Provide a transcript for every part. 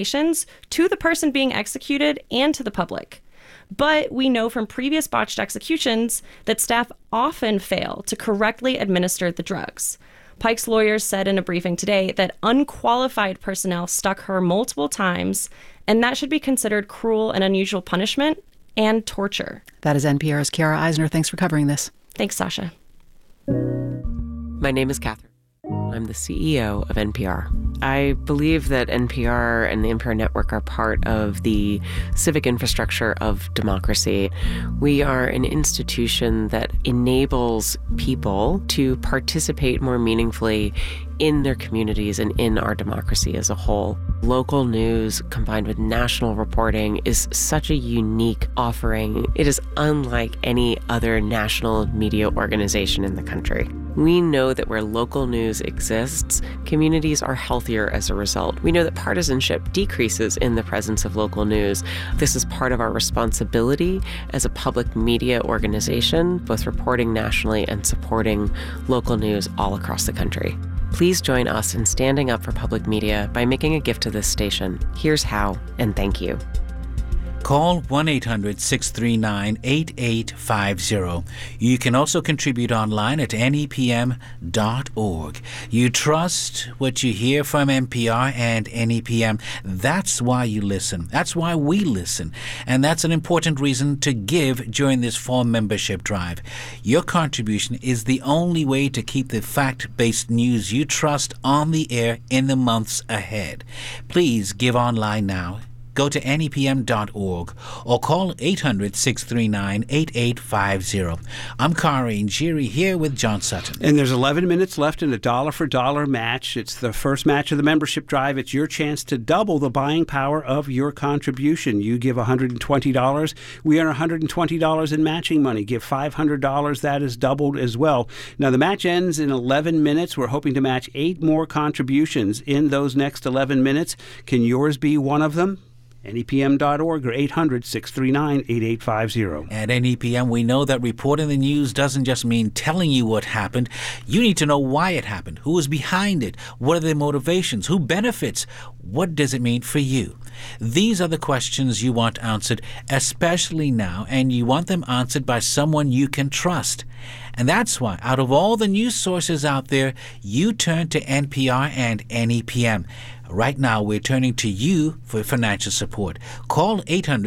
to the person being executed and to the public. But we know from previous botched executions that staff often fail to correctly administer the drugs. Pike's lawyers said in a briefing today that unqualified personnel stuck her multiple times, and that should be considered cruel and unusual punishment and torture. That is NPR's Kiara Eisner. Thanks for covering this. Thanks, Sasha. My name is Catherine. I'm the CEO of NPR. I believe that NPR and the NPR network are part of the civic infrastructure of democracy. We are an institution that enables people to participate more meaningfully in their communities and in our democracy as a whole. Local news combined with national reporting is such a unique offering. It is unlike any other national media organization in the country. We know that where local news exists, communities are healthier as a result. We know that partisanship decreases in the presence of local news. This is part of our responsibility as a public media organization, both reporting nationally and supporting local news all across the country. Please join us in standing up for public media by making a gift to this station. Here's how, and thank you. Call 1-800-639-8850. You can also contribute online at nepm.org. You trust what you hear from NPR and NEPM. That's why you listen. That's why we listen. And that's an important reason to give during this fall membership drive. Your contribution is the only way to keep the fact-based news you trust on the air in the months ahead. Please give online now. Go to nepm.org or call 800-639-8850. I'm Kari Njiri here with John Sutton. And there's 11 minutes left in a dollar-for-dollar match. It's the first match of the membership drive. It's your chance to double the buying power of your contribution. You give $120. We earn $120 in matching money. Give $500. That is doubled as well. Now, the match ends in 11 minutes. We're hoping to match 8 more contributions in those next 11 minutes. Can yours be one of them? NEPM.org or 800-639-8850. At NEPM, we know that reporting the news doesn't just mean telling you what happened. You need to know why it happened, who is behind it, what are the motivations, who benefits, what does it mean for you? These are the questions you want answered, especially now, and you want them answered by someone you can trust. And that's why, out of all the news sources out there, you turn to NPR and NEPM. Right now, we're turning to you for financial support. Call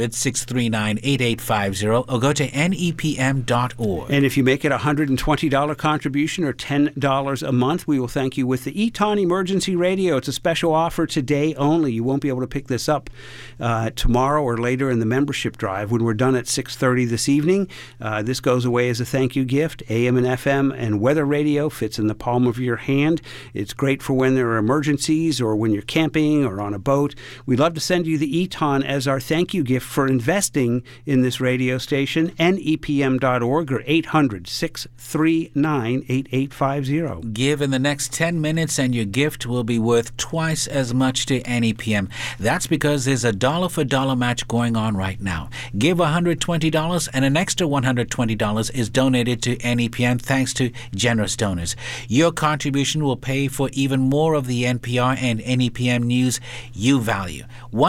800-639-8850 or go to nepm.org. And if you make it a $120 contribution or $10 a month, we will thank you with the Eton Emergency Radio. It's a special offer today only. You won't be able to pick this up tomorrow or later in the membership drive when we're done at 6:30 this evening. This goes away as a thank you gift. AM and FM and weather radio fits in the palm of your hand. It's great for when there are emergencies or when you're camping or on a boat. We'd love to send you the Eton as our thank you gift for investing in this radio station. NEPM.org or 800-639-8850. Give in the next 10 minutes and your gift will be worth twice as much to NEPM. That's because there's a dollar-for-dollar match going on right now. Give $120 and an extra $120 is donated to NEPM thanks to generous donors. Your contribution will pay for even more of the NPR and NEPM news you value.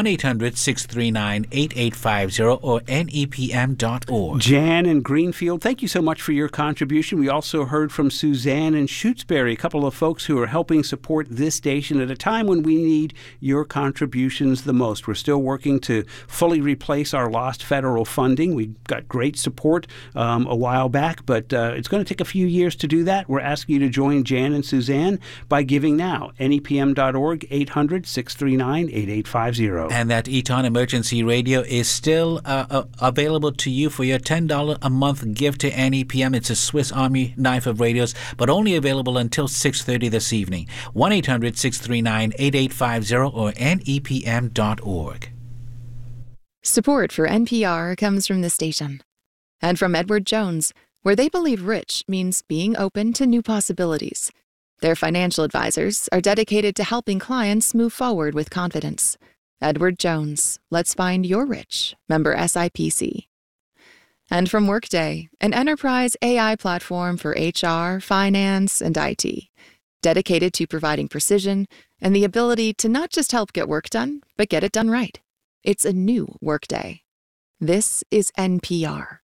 1-800-639-8850 or nepm.org. Jan in Greenfield, thank you so much for your contribution. We also heard from Suzanne in Shutesbury, a couple of folks who are helping support this station at a time when we need your contributions the most. We're still working to fully replace our lost federal funding. We got great support a while back, but it's going to take a few years to do that. We're asking you to join Jan and Suzanne by giving now. nepm.org, 800-639-8850. And that Eton Emergency Radio is still available to you for your $10 a month gift to NEPM. It's a Swiss Army knife of radios, but only available until 6:30 this evening. 1-800-639-8850 or nepm.org. Support for NPR comes from the station and from Edward Jones, where they believe rich means being open to new possibilities. Their financial advisors are dedicated to helping clients move forward with confidence. Edward Jones, let's find your rich. Member SIPC. And from Workday, an enterprise AI platform for HR, finance, and IT. dedicated to providing precision and the ability to not just help get work done, but get it done right. It's a new Workday. This is NPR.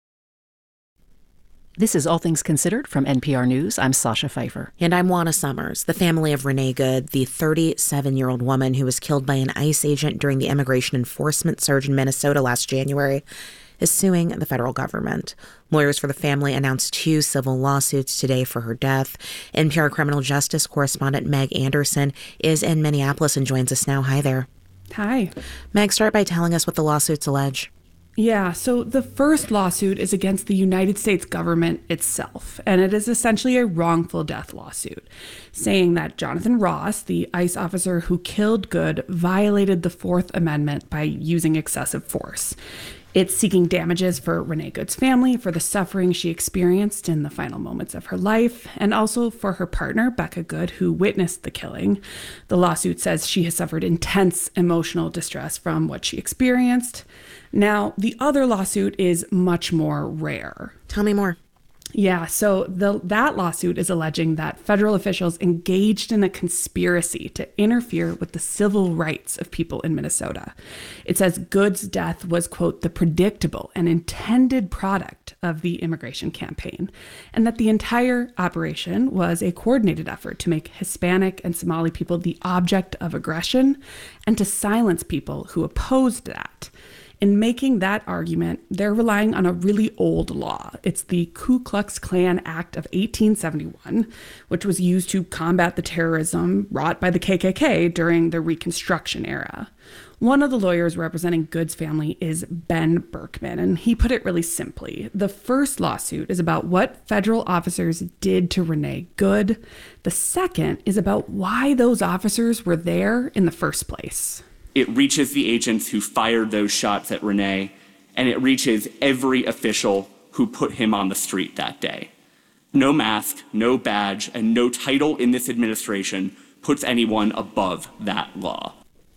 This is All Things Considered from NPR News. I'm Sasha Pfeiffer. And I'm Juana Summers. The family of Renee Good, the 37-year-old woman who was killed by an ICE agent during the immigration enforcement surge in Minnesota last January, is suing the federal government. Lawyers for the family announced 2 civil lawsuits today for her death. NPR criminal justice correspondent Meg Anderson is in Minneapolis and joins us now. Hi there. Hi. Meg, start by telling us what the lawsuits allege. Yeah, so the first lawsuit is against the United States government itself, and it is essentially a wrongful death lawsuit, saying that Jonathan Ross, the ICE officer who killed Good, violated the Fourth Amendment by using excessive force. It's seeking damages for Renee Good's family for the suffering she experienced in the final moments of her life, and also for her partner, Becca Good, who witnessed the killing. The lawsuit says she has suffered intense emotional distress from what she experienced. Now, the other lawsuit is much more rare. Tell me more. Yeah, so that lawsuit is alleging that federal officials engaged in a conspiracy to interfere with the civil rights of people in Minnesota. It says Good's death was, quote, the predictable and intended product of the immigration campaign, and that the entire operation was a coordinated effort to make Hispanic and Somali people the object of aggression and to silence people who opposed that. In making that argument, they're relying on a really old law. It's the Ku Klux Klan Act of 1871, which was used to combat the terrorism wrought by the KKK during the Reconstruction era. One of the lawyers representing Good's family is Ben Berkman, and he put it really simply. The first lawsuit is about what federal officers did to Renee Good. The second is about why those officers were there in the first place. It reaches the agents who fired those shots at Renee, and it reaches every official who put him on the street that day. No mask, no badge, and no title in this administration puts anyone above that law.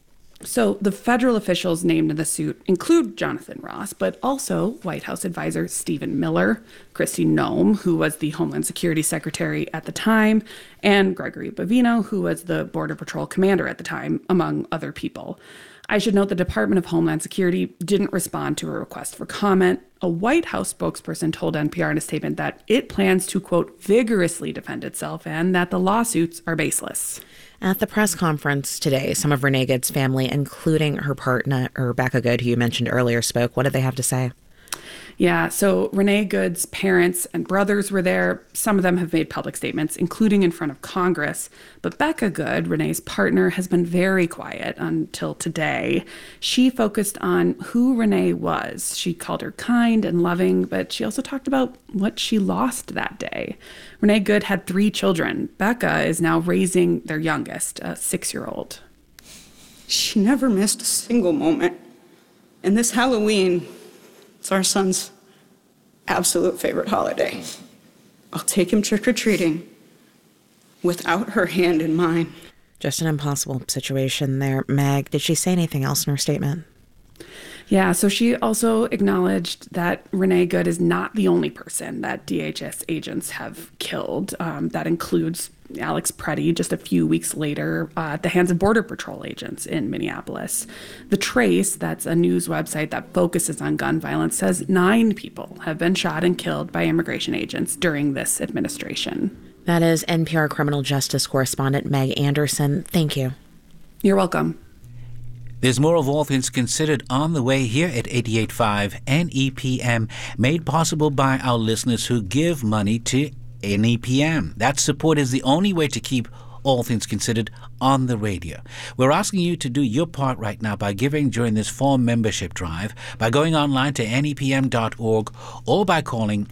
So the federal officials named in the suit include Jonathan Ross, but also White House advisor Stephen Miller, Kristi Noem, who was the Homeland Security Secretary at the time, and Gregory Bovino, who was the Border Patrol commander at the time, among other people. I should note the Department of Homeland Security didn't respond to a request for comment. A White House spokesperson told NPR in a statement that it plans to, quote, vigorously defend itself and that the lawsuits are baseless. At the press conference today, some of Renee Good's family, including her partner, Becca Good, who you mentioned earlier, spoke. What did they have to say? Yeah, so Renee Good's parents and brothers were there. Some of them have made public statements, including in front of Congress. But Becca Good, Renee's partner, has been very quiet until today. She focused on who Renee was. She called her kind and loving, but she also talked about what she lost that day. Renee Good had 3 children. Becca is now raising their youngest, a 6-year-old. She never missed a single moment. And this Halloween, it's our son's absolute favorite holiday. I'll take him trick-or-treating without her hand in mine. Just an impossible situation there. Meg, did she say anything else in her statement? Yeah, so she also acknowledged that Renee Good is not the only person that DHS agents have killed. That includes Alex Preddy just a few weeks later at the hands of Border Patrol agents in Minneapolis. The Trace, that's a news website that focuses on gun violence, says 9 people have been shot and killed by immigration agents during this administration. That is NPR criminal justice correspondent Meg Anderson. Thank you. You're welcome. There's more of All Things Considered on the way here at 88.5 NEPM, made possible by our listeners who give money to NEPM. That support is the only way to keep All Things Considered on the radio. We're asking you to do your part right now by giving during this fall membership drive, by going online to nepm.org or by calling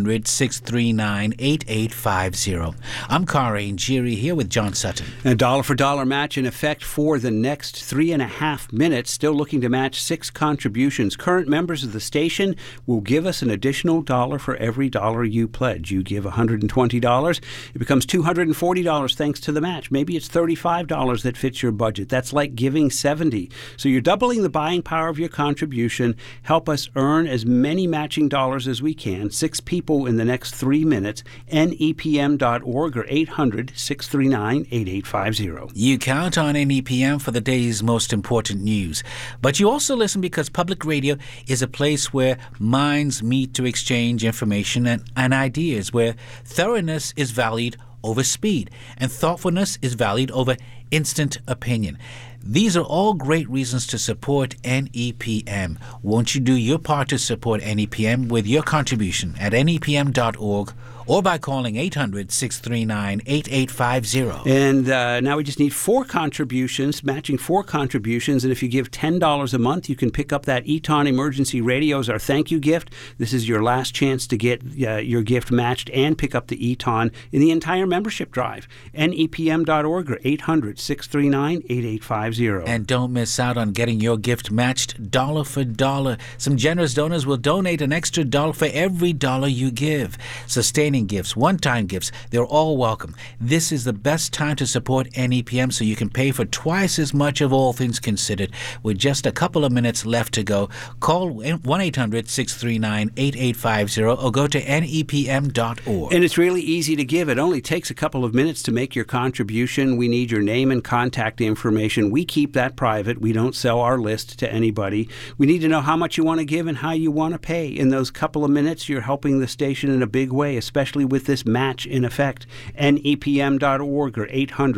800-639-8850. I'm Kari Njiri here with John Sutton. A dollar-for-dollar match in effect for the next 3.5 minutes. Still looking to match 6 contributions. Current members of the station will give us an additional $1 for every $1 you pledge. You give $120, it becomes $240 thanks to the match. Maybe it's $35 that fits your budget. That's like giving $70. So you're doubling the buying power of your contribution. Help us earn as many matching dollars as we can. 6 people in the next 3 minutes. NEPM.org or 800-639-8850. You count on NEPM for the day's most important news. But you also listen because public radio is a place where minds meet to exchange information and ideas, where thoroughness is valued over speed and thoughtfulness is valued over instant opinion. These are all great reasons to support NEPM. Won't you do your part to support NEPM with your contribution at NEPM.org or by calling 800-639-8850. And now we just need 4 contributions, matching 4 contributions. And if you give $10 a month, you can pick up that Eton Emergency Radio as our thank you gift. This is your last chance to get your gift matched and pick up the Eton in the entire membership drive. NEPM.org or 800-639-8850. And don't miss out on getting your gift matched dollar for dollar. Some generous donors will donate an extra $1 for every dollar you give. Sustaining gifts, one-time gifts, they're all welcome. This is the best time to support NEPM so you can pay for twice as much of All Things Considered. With just a couple of minutes left to go, call 1-800-639-8850 or go to NEPM.org. And it's really easy to give. It only takes a couple of minutes to make your contribution. We need your name and contact information. We keep that private. We don't sell our list to anybody. We need to know how much you want to give and how you want to pay. In those couple of minutes, you're helping the station in a big way, especially with this match in effect. NEPM.org or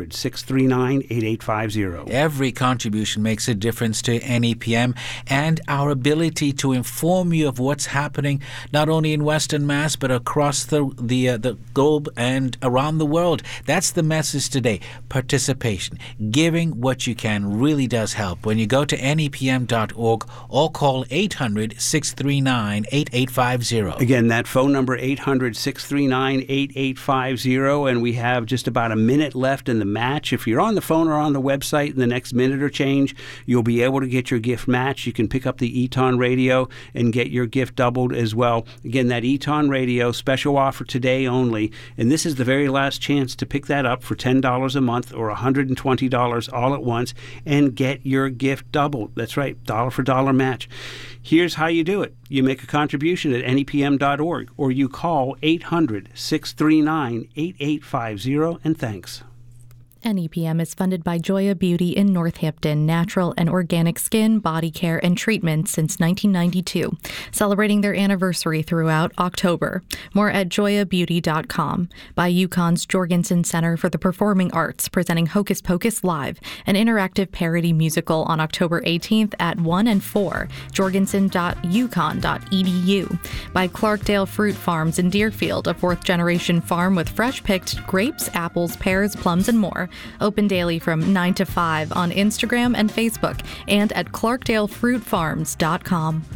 800-639-8850. Every contribution makes a difference to NEPM and our ability to inform you of what's happening not only in Western Mass but across the globe and around the world. That's the message today. Participation. Giving what you can really does help. When you go to NEPM.org or call 800-639-8850. Again, that phone number 800-639-8850, and we have just about a minute left in the match. If you're on the phone or on the website in the next minute or change, you'll be able to get your gift matched. You can pick up the Eton Radio and get your gift doubled as well. Again, that Eton Radio, special offer today only, and this is the very last chance to pick that up for $10 a month or $120 all at once and get your gift doubled. That's right, dollar for dollar match. Here's how you do it. You make a contribution at NEPM.org or you call 800-639-8850, and thanks. NEPM is funded by Joya Beauty in Northampton, natural and organic skin, body care, and treatment since 1992, celebrating their anniversary throughout October. More at joyabeauty.com. By UConn's Jorgensen Center for the Performing Arts, presenting Hocus Pocus Live, an interactive parody musical on October 18th at 1 and 4, jorgensen.uconn.edu. By Clarkdale Fruit Farms in Deerfield, a 4th-generation farm with fresh-picked grapes, apples, pears, plums, and more. Open daily from 9 to 5 on Instagram and Facebook and at clarkdalefruitfarms.com.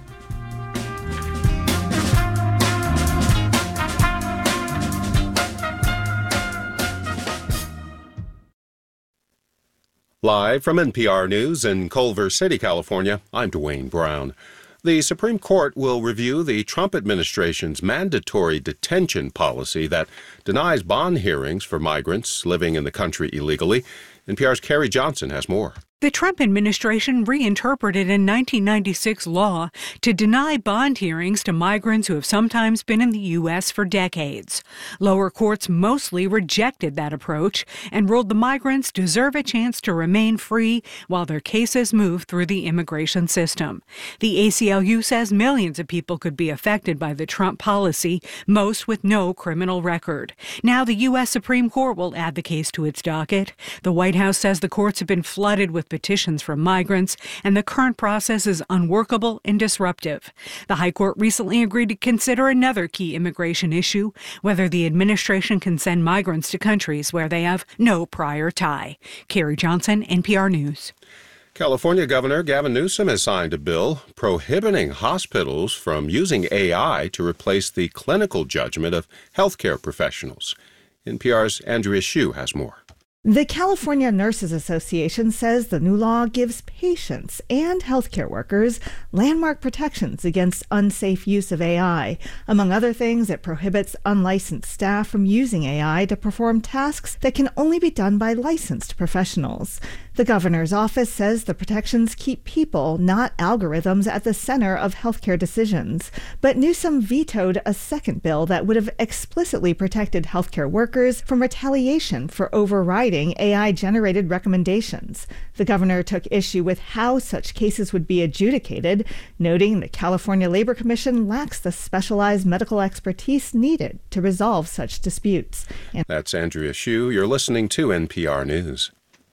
Live from NPR News in Culver City, California, I'm Dwayne Brown. The Supreme Court will review the Trump administration's mandatory detention policy that denies bond hearings for migrants living in the country illegally. NPR's Carrie Johnson has more. The Trump administration reinterpreted a 1996 law to deny bond hearings to migrants who have sometimes been in the U.S. for decades. Lower courts mostly rejected that approach and ruled the migrants deserve a chance to remain free while their cases move through the immigration system. The ACLU says millions of people could be affected by the Trump policy, most with no criminal record. Now the U.S. Supreme Court will add the case to its docket. The White House says the courts have been flooded with petitions from migrants, and the current process is unworkable and disruptive. The High Court recently agreed to consider another key immigration issue, whether the administration can send migrants to countries where they have no prior tie. Carrie Johnson, NPR News. California Governor Gavin Newsom has signed a bill prohibiting hospitals from using AI to replace the clinical judgment of healthcare professionals. NPR's Andrea Hsu has more. The California Nurses Association says the new law gives patients and healthcare workers landmark protections against unsafe use of AI. Among other things, it prohibits unlicensed staff from using AI to perform tasks that can only be done by licensed professionals. The governor's office says the protections keep people, not algorithms, at the center of healthcare decisions. But Newsom vetoed a second bill that would have explicitly protected healthcare workers from retaliation for overriding AI-generated recommendations. The governor took issue with how such cases would be adjudicated, noting the California Labor Commission lacks the specialized medical expertise needed to resolve such disputes. That's Andrea Hsu. You're listening to NPR News.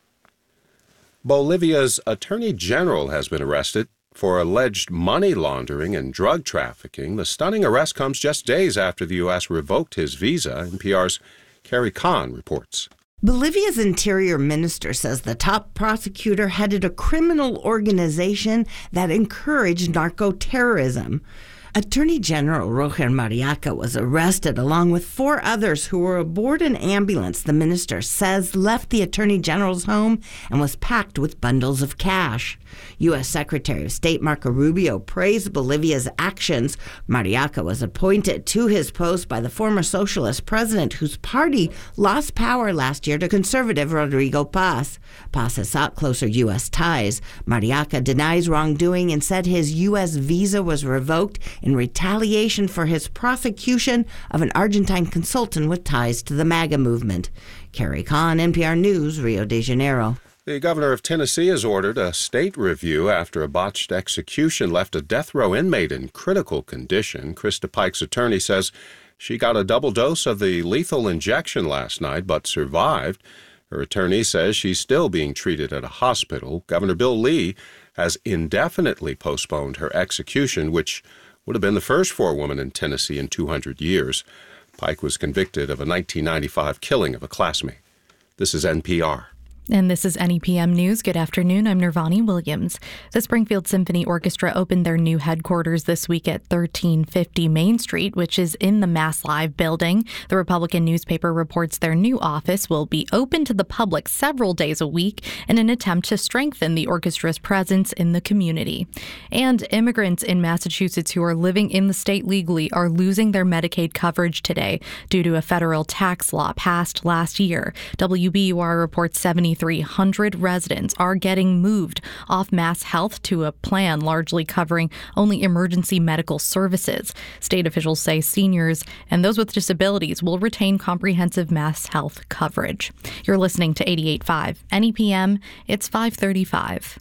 Bolivia's attorney general has been arrested for alleged money laundering and drug trafficking. The stunning arrest comes just days after the U.S. revoked his visa. NPR's Carrie Kahn reports. Bolivia's interior minister says the top prosecutor headed a criminal organization that encouraged narco-terrorism. Attorney General Roger Mariaca was arrested along with 4 others who were aboard an ambulance the minister says left the Attorney General's home and was packed with bundles of cash. U.S. Secretary of State Marco Rubio praised Bolivia's actions. Mariaca was appointed to his post by the former socialist president whose party lost power last year to conservative Rodrigo Paz. Paz has sought closer U.S. ties. Mariaca denies wrongdoing and said his U.S. visa was revoked in retaliation for his prosecution of an Argentine consultant with ties to the MAGA movement. Carrie Kahn, NPR News, Rio de Janeiro. The governor of Tennessee has ordered a state review after a botched execution left a death row inmate in critical condition. Krista Pike's attorney says she got a double dose of the lethal injection last night but survived. Her attorney says she's still being treated at a hospital. Governor Bill Lee has indefinitely postponed her execution, which would have been the first for a woman in Tennessee in 200 years. Pike was convicted of a 1995 killing of a classmate. This is NPR. And this is NEPM News. Good afternoon. I'm Nirvani Williams. The Springfield Symphony Orchestra opened their new headquarters this week at 1350 Main Street, which is in the Mass Live building. The Republican newspaper reports their new office will be open to the public several days a week in an attempt to strengthen the orchestra's presence in the community. And immigrants in Massachusetts who are living in the state legally are losing their Medicaid coverage today due to a federal tax law passed last year. WBUR reports 7,300 residents are getting moved off Mass Health to a plan largely covering only emergency medical services. State officials say seniors and those with disabilities will retain comprehensive Mass Health coverage. You're listening to 88.5 NEPM. It's 5:35.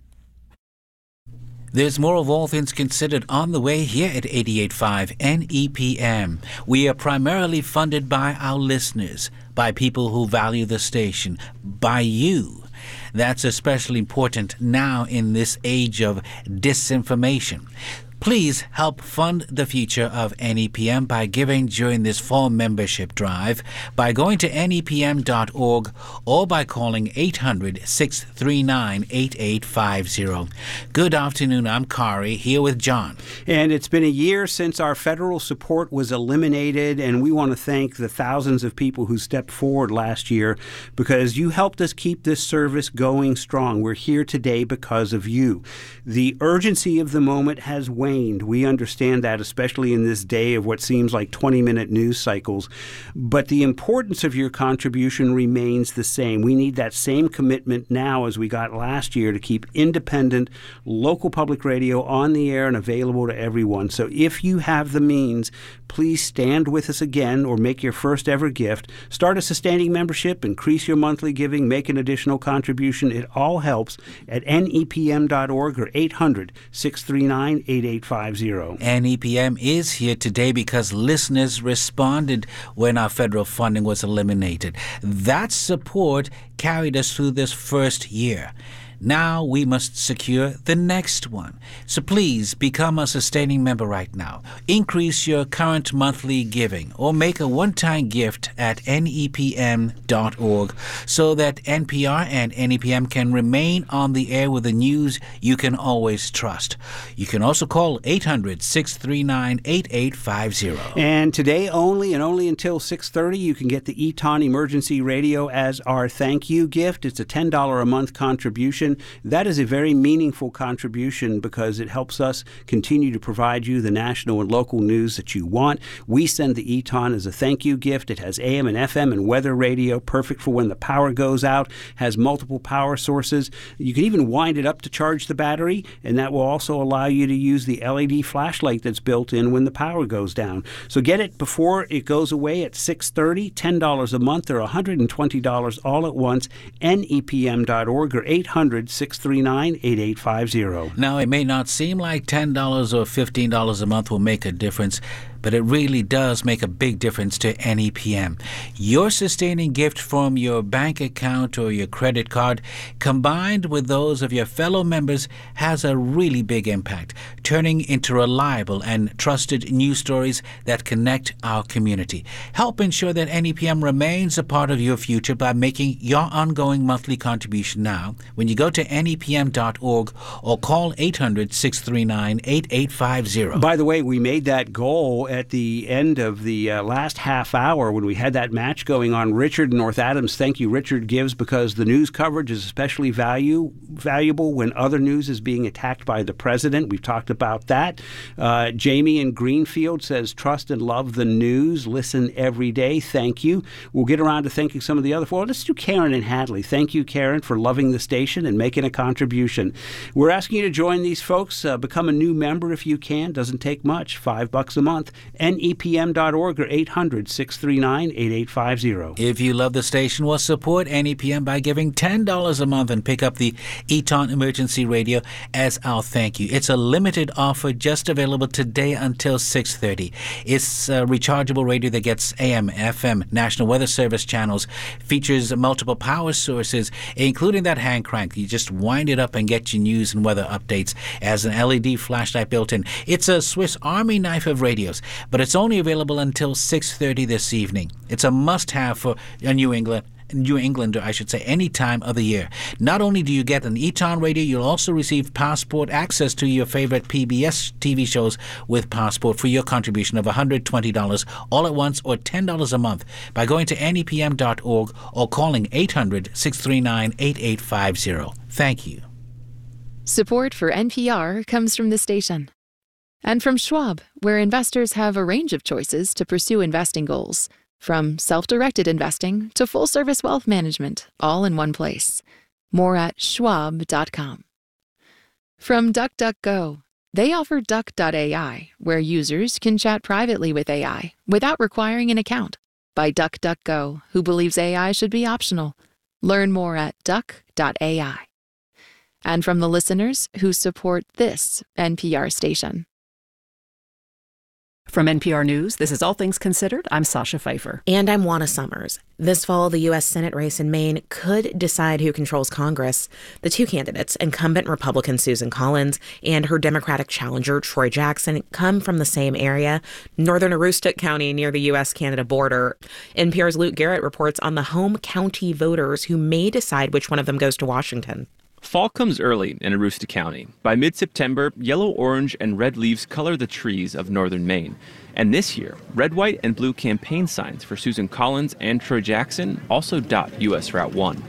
There's more of All Things Considered on the way here at 88.5 NEPM. We are primarily funded by our listeners, by people who value the station, by you. That's especially important now in this age of disinformation. Please help fund the future of NEPM by giving during this fall membership drive by going to nepm.org or by calling 800-639-8850. Good afternoon. I'm Kari, here with John. And it's been a year since our federal support was eliminated, and we want to thank the thousands of people who stepped forward last year because you helped us keep this service going strong. We're here today because of you. The urgency of the moment has waned. We understand that, especially in this day of what seems like 20-minute news cycles. But the importance of your contribution remains the same. We need that same commitment now as we got last year to keep independent, local public radio on the air and available to everyone. So if you have the means, please stand with us again or make your first ever gift. Start a sustaining membership, increase your monthly giving, make an additional contribution. It all helps at nepm.org or 800-639-8850. NEPM is here today because listeners responded when our federal funding was eliminated. That support carried us through this first year. Now we must secure the next one. So please become a sustaining member right now. Increase your current monthly giving or make a one-time gift at nepm.org so that NPR and NEPM can remain on the air with the news you can always trust. You can also call 800-639-8850. And today only, and only until 6:30, you can get the Eton Emergency Radio as our thank you gift. It's a $10 a month contribution. That is a very meaningful contribution because it helps us continue to provide you the national and local news that you want. We send the Eton as a thank you gift. It has AM and FM and weather radio, perfect for when the power goes out, has multiple power sources. You can even wind it up to charge the battery, and that will also allow you to use the LED flashlight that's built in when the power goes down. So get it before it goes away at 6:30, $10 a month or $120 all at once, nepm.org or 800-639-8850. Now, it may not seem like $10 or $15 a month will make a difference, but it really does make a big difference to NEPM. Your sustaining gift from your bank account or your credit card, combined with those of your fellow members, has a really big impact, turning into reliable and trusted news stories that connect our community. Help ensure that NEPM remains a part of your future by making your ongoing monthly contribution now when you go to nepm.org or call 800-639-8850. By the way, we made that goal at the end of the last half hour when we had that match going on. Richard in North Adams, thank you. Richard gives because the news coverage is especially valuable when other news is being attacked by the president. We've talked about that. Jamie in Greenfield says, trust and love the news. Listen every day. Thank you. We'll get around to thanking some of the other folks. Let's do Karen in Hadley. Thank you, Karen, for loving the station and making a contribution. We're asking you to join these folks. Become a new member if you can. Doesn't take much. $5 a month. nepm.org or 800-639-8850. If you love the station, well, support NEPM by giving $10 a month and pick up the Eton Emergency Radio as our thank you. It's a limited offer just available today until 6:30. It's a rechargeable radio that gets AM, FM, National Weather Service channels, features multiple power sources, including that hand crank. You just wind it up and get your news and weather updates as an LED flashlight built in. It's a Swiss Army knife of radios, but it's only available until 6:30 this evening. It's a must-have for a New Englander, I should say, any time of the year. Not only do you get an Eton radio, you'll also receive Passport access to your favorite PBS TV shows with Passport for your contribution of $120 all at once or $10 a month by going to nepm.org or calling 800-639-8850. Thank you. Support for NPR comes from the station. And from Schwab, where investors have a range of choices to pursue investing goals. From self-directed investing to full-service wealth management, all in one place. More at schwab.com. From DuckDuckGo, they offer Duck.ai, where users can chat privately with AI without requiring an account. By DuckDuckGo, who believes AI should be optional. Learn more at Duck.ai. And from the listeners who support this NPR station. From NPR News, this is All Things Considered. I'm Sasha Pfeiffer. And I'm Juana Summers. This fall, the U.S. Senate race in Maine could decide who controls Congress. The two candidates, incumbent Republican Susan Collins and her Democratic challenger Troy Jackson, come from the same area, northern Aroostook County near the U.S.-Canada border. NPR's Luke Garrett reports on the home county voters who may decide which one of them goes to Washington. Fall comes early in Aroostook County. By mid-September, yellow, orange, and red leaves color the trees of northern Maine. And this year, red, white, and blue campaign signs for Susan Collins and Troy Jackson also dot U.S. Route 1.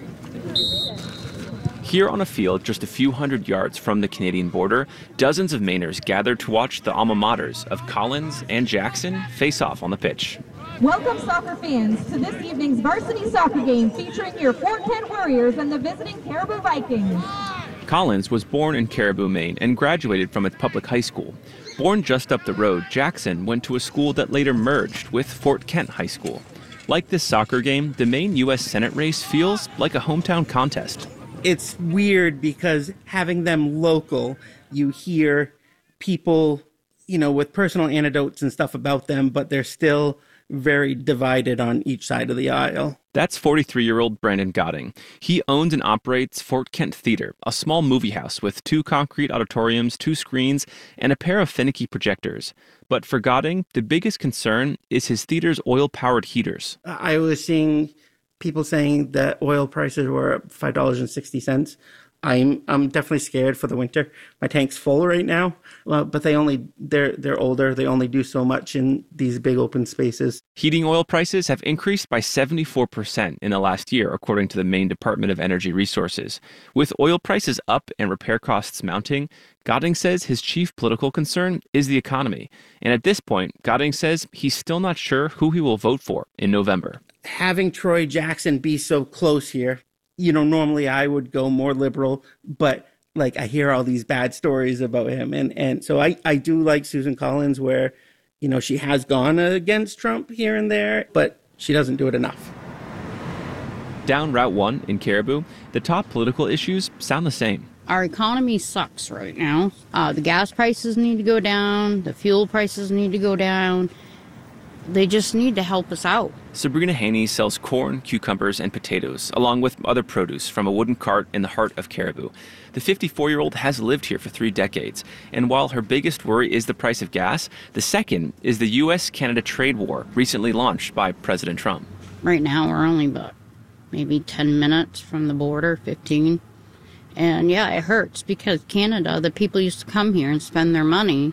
Here on a field just a few hundred yards from the Canadian border, dozens of Mainers gathered to watch the alma maters of Collins and Jackson face off on the pitch. Welcome, soccer fans, to this evening's varsity soccer game featuring your Fort Kent Warriors and the visiting Caribou Vikings. Collins was born in Caribou, Maine, and graduated from its public high school. Born just up the road, Jackson went to a school that later merged with Fort Kent High School. Like this soccer game, the Maine U.S. Senate race feels like a hometown contest. It's weird because having them local, you hear people, with personal anecdotes and stuff about them, but they're still very divided on each side of the aisle. That's 43-year-old Brandon Godding. He owns and operates Fort Kent Theater, a small movie house with 2 concrete auditoriums, 2 screens, and a pair of finicky projectors. But for Godding, the biggest concern is his theater's oil-powered heaters. I was seeing people saying that oil prices were up $5.60. I'm definitely scared for the winter. My tank's full right now, but they're older. They only do so much in these big open spaces. Heating oil prices have increased by 74% in the last year, according to the Maine Department of Energy Resources. With oil prices up and repair costs mounting, Godding says his chief political concern is the economy. And at this point, Godding says he's still not sure who he will vote for in November. Having Troy Jackson be so close here, normally I would go more liberal, but I hear all these bad stories about him. And so I do like Susan Collins where, she has gone against Trump here and there, but she doesn't do it enough. Down Route 1 in Caribou, the top political issues sound the same. Our economy sucks right now. The gas prices need to go down. The fuel prices need to go down. They just need to help us out. Sabrina Haney sells corn, cucumbers, and potatoes, along with other produce from a wooden cart in the heart of Caribou. The 54-year-old has lived here for 3 decades, and while her biggest worry is the price of gas, the second is the U.S.-Canada trade war recently launched by President Trump. Right now, we're only about maybe 10 minutes from the border, 15. And yeah, it hurts because Canada, the people used to come here and spend their money,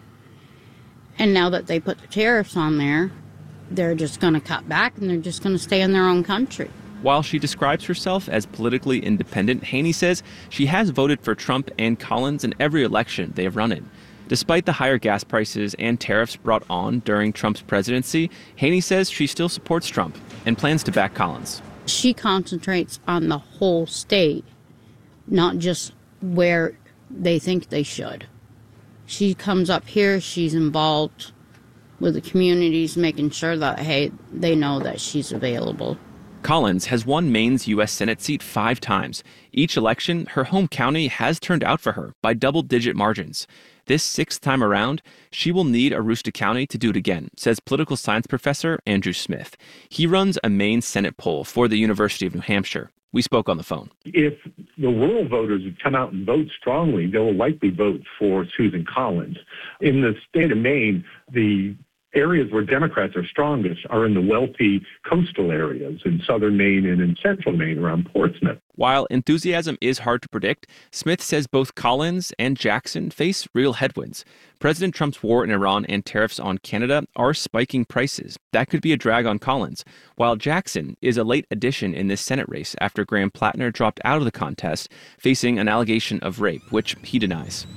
and now that they put the tariffs on there, they're just going to cut back and they're just going to stay in their own country. While she describes herself as politically independent, Haney says she has voted for Trump and Collins in every election they have run in. Despite the higher gas prices and tariffs brought on during Trump's presidency, Haney says she still supports Trump and plans to back Collins. She concentrates on the whole state, not just where they think they should. She comes up here, she's involved with the communities, making sure that, hey, they know that she's available. Collins has won Maine's U.S. Senate seat 5 times. Each election, her home county has turned out for her by double-digit margins. This 6th time around, she will need Aroostook County to do it again, says political science professor Andrew Smith. He runs a Maine Senate poll for the University of New Hampshire. We spoke on the phone. If the rural voters would come out and vote strongly, they will likely vote for Susan Collins. In the state of Maine, the areas where Democrats are strongest are in the wealthy coastal areas in southern Maine and in central Maine around Portsmouth. While enthusiasm is hard to predict, Smith says both Collins and Jackson face real headwinds. President Trump's war in Iran and tariffs on Canada are spiking prices. That could be a drag on Collins, while Jackson is a late addition in this Senate race after Graham Plattner dropped out of the contest, facing an allegation of rape, which he denies.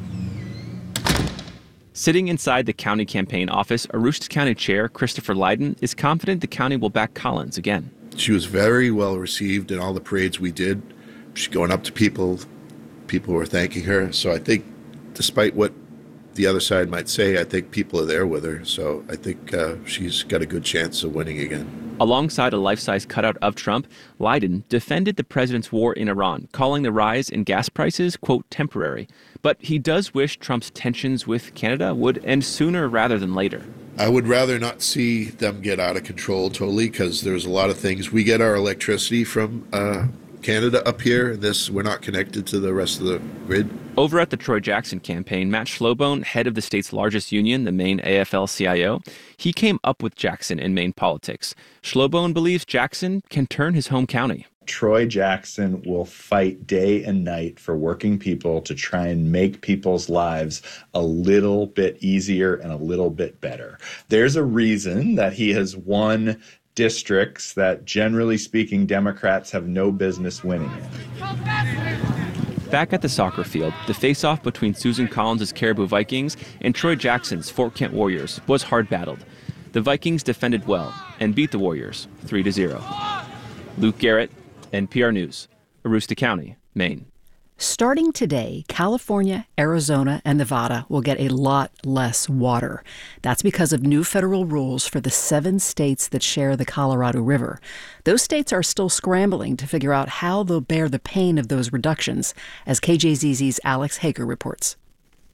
Sitting inside the county campaign office, Aroostook County Chair Christopher Lydon is confident the county will back Collins again. She was very well received in all the parades we did. She's going up to people were thanking her. So I think despite what the other side might say, I think people are there with her. So I think she's got a good chance of winning again. Alongside a life-size cutout of Trump, Lydon defended the president's war in Iran, calling the rise in gas prices, quote, temporary. But he does wish Trump's tensions with Canada would end sooner rather than later. I would rather not see them get out of control totally because there's a lot of things. We get our electricity from Canada up here. We're not connected to the rest of the grid. Over at the Troy Jackson campaign, Matt Schlobone, head of the state's largest union, the Maine AFL-CIO, he came up with Jackson in Maine politics. Schlobone believes Jackson can turn his home county. Troy Jackson will fight day and night for working people to try and make people's lives a little bit easier and a little bit better. There's a reason that he has won districts that, generally speaking, Democrats have no business winning in. Back at the soccer field, the face-off between Susan Collins' Caribou Vikings and Troy Jackson's Fort Kent Warriors was hard-battled. The Vikings defended well and beat the Warriors 3-0. Luke Garrett, NPR News, Aroostook County, Maine. Starting today, California, Arizona, and Nevada will get a lot less water. That's because of new federal rules for the 7 states that share the Colorado River. Those states are still scrambling to figure out how they'll bear the pain of those reductions, as KJZZ's Alex Hager reports.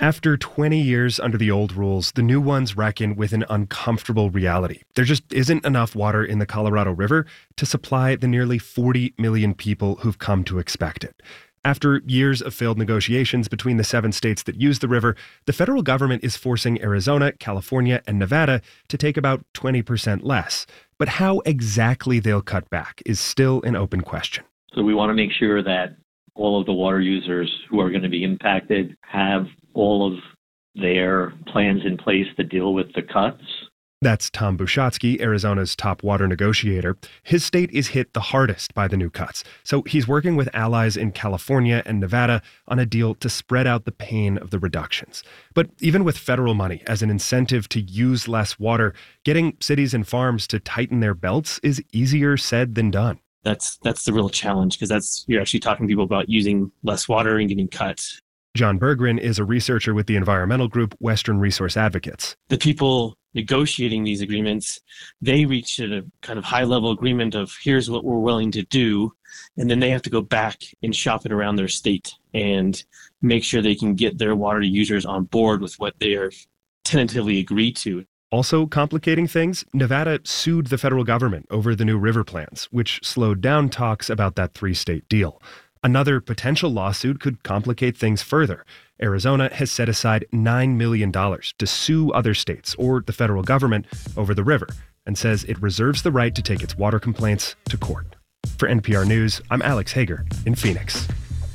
After 20 years under the old rules, the new ones reckon with an uncomfortable reality. There just isn't enough water in the Colorado River to supply the nearly 40 million people who've come to expect it. After years of failed negotiations between the 7 states that use the river, the federal government is forcing Arizona, California, and Nevada to take about 20% less. But how exactly they'll cut back is still an open question. So we want to make sure that all of the water users who are going to be impacted have all of their plans in place to deal with the cuts. That's Tom Bushatsky, Arizona's top water negotiator. His state is hit the hardest by the new cuts, so he's working with allies in California and Nevada on a deal to spread out the pain of the reductions. But even with federal money as an incentive to use less water, getting cities and farms to tighten their belts is easier said than done. That's the real challenge, because you're actually talking to people about using less water and getting cuts. John Berggren is a researcher with the environmental group Western Resource Advocates. The people negotiating these agreements, they reach a kind of high-level agreement of here's what we're willing to do, and then they have to go back and shop it around their state and make sure they can get their water users on board with what they are tentatively agreed to. Also complicating things, Nevada sued the federal government over the new river plans, which slowed down talks about that 3-state deal. Another potential lawsuit could complicate things further. Arizona has set aside $9 million to sue other states or the federal government over the river and says it reserves the right to take its water complaints to court. For NPR News, I'm Alex Hager in Phoenix.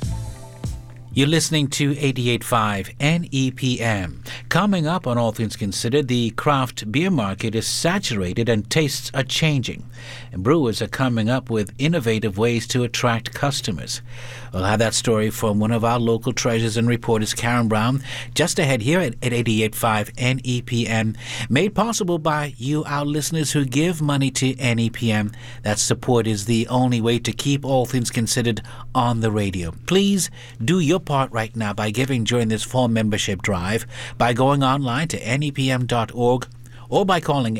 You're listening to 88.5 NEPM. Coming up on All Things Considered, the craft beer market is saturated and tastes are changing. And brewers are coming up with innovative ways to attract customers. We'll have that story from one of our local treasures and reporters, Karen Brown, just ahead here at 88.5 NEPM. Made possible by you, our listeners who give money to NEPM. That support is the only way to keep All Things Considered on the radio. Please do your part right now by giving during this fall membership drive, by going online to nepm.org or by calling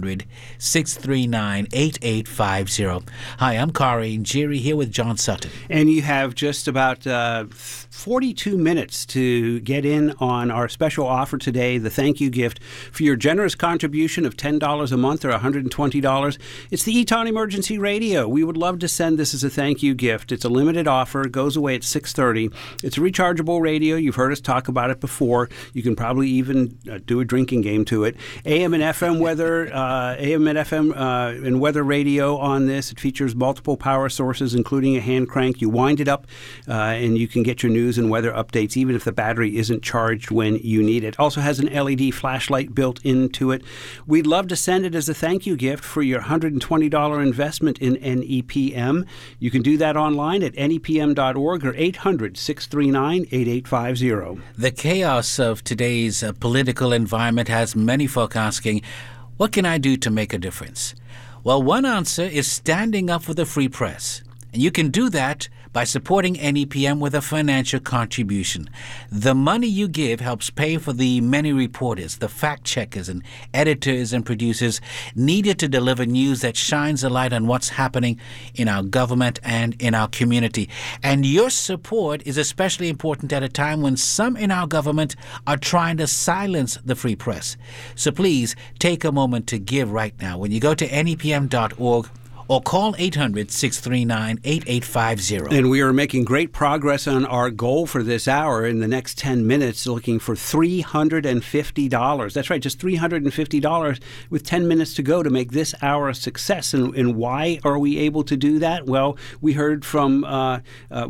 800-639-8850. Hi, I'm Kari Njiri here with John Sutton. And you have just about 42 minutes to get in on our special offer today, the thank you gift for your generous contribution of $10 a month or $120. It's the Eton Emergency Radio. We would love to send this as a thank you gift. It's a limited offer. It goes away at 6:30. It's a rechargeable radio. You've heard us talk about it before. You can probably even do a drinking game to it. AM and FM weather, AM and FM and weather radio on this. It features multiple power sources, including a hand crank. You wind it up and you can get your news and weather updates even if the battery isn't charged when you need it. Also has an LED flashlight built into it. We'd love to send it as a thank you gift for your $120 investment in NEPM. You can do that online at nepm.org or 800-639-8850. The chaos of today's political environment has many folk asking, what can I do to make a difference? Well, one answer is standing up for the free press. And you can do that by supporting NEPM with a financial contribution. The money you give helps pay for the many reporters, the fact-checkers and editors and producers needed to deliver news that shines a light on what's happening in our government and in our community. And your support is especially important at a time when some in our government are trying to silence the free press. So please take a moment to give right now. When you go to nepm.org, or call 800-639-8850. And we are making great progress on our goal for this hour in the next 10 minutes, looking for $350. That's right, just $350 with 10 minutes to go to make this hour a success. And why are we able to do that? Well, we heard from Michael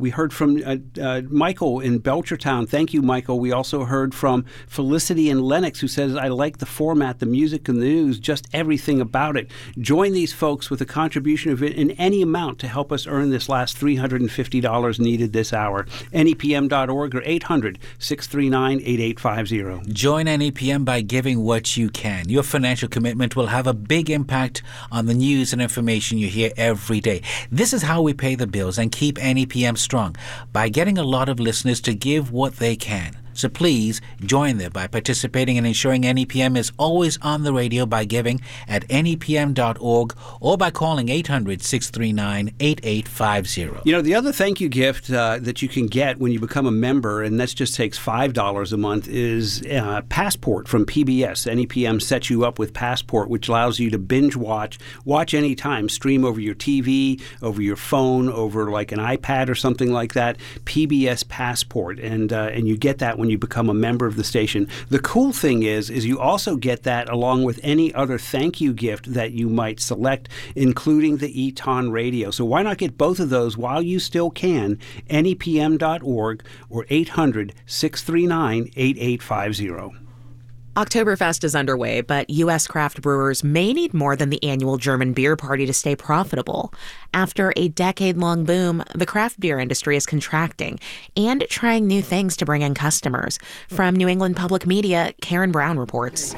in Belchertown. Thank you, Michael. We also heard from Felicity in Lenox, who says, I like the format, the music and the news, just everything about it. Join these folks with a contribution of it in any amount to help us earn this last $350 needed this hour. NEPM.org or 800-639-8850. Join NEPM by giving what you can. Your financial commitment will have a big impact on the news and information you hear every day. This is how we pay the bills and keep NEPM strong, by getting a lot of listeners to give what they can. So please join them by participating and ensuring NEPM is always on the radio by giving at nepm.org or by calling 800-639-8850. You know, the other thank you gift that you can get when you become a member, and that just takes $5 a month, is Passport from PBS. NEPM sets you up with Passport, which allows you to binge watch anytime, stream over your TV, over your phone, over like an iPad or something like that. PBS Passport, and you get that when you become a member of the station. The cool thing is you also get that along with any other thank you gift that you might select, including the Eton Radio. So why not get both of those while you still can? NEPM.org or 800-639-8850. Oktoberfest is underway, but U.S. craft brewers may need more than the annual German beer party to stay profitable. After a decade-long boom, the craft beer industry is contracting and trying new things to bring in customers. From New England Public Media, Karen Brown reports.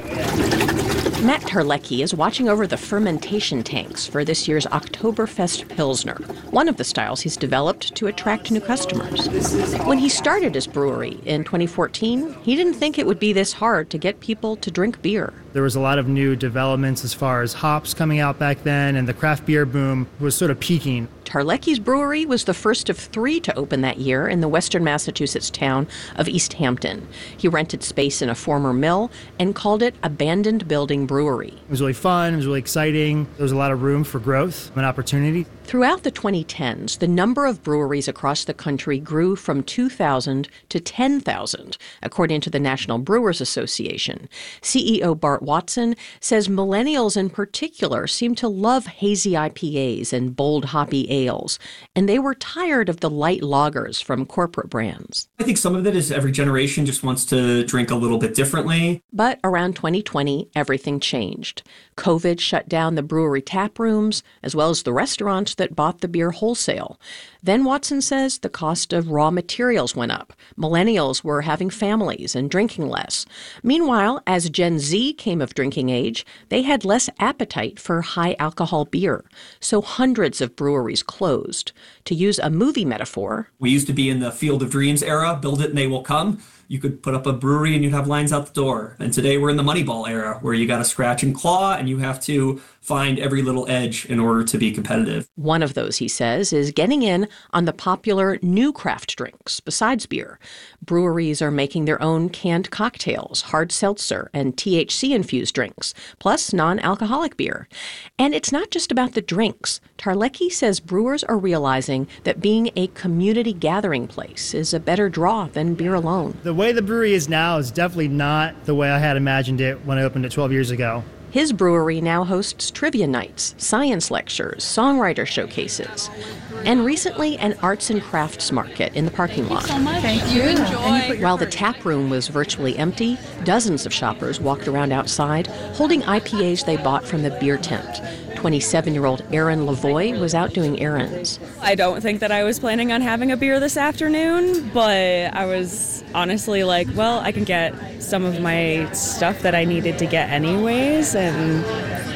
Matt Tarlecki is watching over the fermentation tanks for this year's Oktoberfest Pilsner, one of the styles he's developed to attract new customers. When he started his brewery in 2014, he didn't think it would be this hard to get people to drink beer. There was a lot of new developments as far as hops coming out back then, and the craft beer boom was sort of peaking. Tarlecki's brewery was the first of 3 to open that year in the western Massachusetts town of East Hampton. He rented space in a former mill and called it Abandoned Building Brewery. It was really fun, it was really exciting. There was a lot of room for growth and opportunity. Throughout the 2010s, the number of breweries across the country grew from 2,000 to 10,000, according to the National Brewers Association. CEO Bart Watson says millennials in particular seem to love hazy IPAs and bold hoppy ales, and they were tired of the light lagers from corporate brands. I think some of it is every generation just wants to drink a little bit differently. But around 2020, everything changed. COVID shut down the brewery tap rooms, as well as the restaurants that bought the beer wholesale. Then Watson says the cost of raw materials went up. Millennials were having families and drinking less. Meanwhile, as Gen Z came of drinking age, they had less appetite for high alcohol beer. So hundreds of breweries closed. To use a movie metaphor, we used to be in the Field of Dreams era, build it and they will come. You could put up a brewery and you'd have lines out the door. And today we're in the Moneyball era where you got to scratch and claw and you have to find every little edge in order to be competitive. One of those, he says, is getting in on the popular new craft drinks besides beer. Breweries are making their own canned cocktails, hard seltzer, and THC-infused drinks, plus non-alcoholic beer. And it's not just about the drinks. Tarlecki says brewers are realizing that being a community gathering place is a better draw than beer alone. The way the brewery is now is definitely not the way I had imagined it when I opened it 12 years ago. His brewery now hosts trivia nights, science lectures, songwriter showcases, and recently an arts and crafts market in the parking lot. Thank you so much. Thank you. Enjoy. While the tap room was virtually empty, dozens of shoppers walked around outside holding IPAs they bought from the beer tent. 27-year-old Erin Lavoie was out doing errands. I don't think that I was planning on having a beer this afternoon, but I was honestly like, well, I can get some of my stuff that I needed to get anyways and